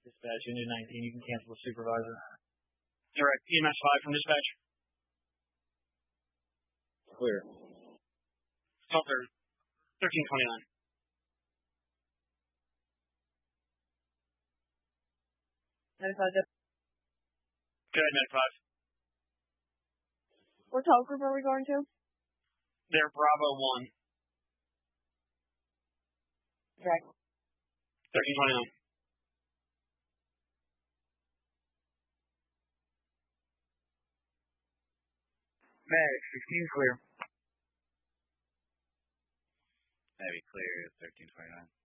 Dispatch, Unit 19, you can cancel the supervisor. Direct EMS 5 from dispatch. Clear. Sulfur 1329. Good, Med 5. What call group are we going to? They're Bravo 1. Direct. 1329. Med 16 clear. Heavy clear, 1329.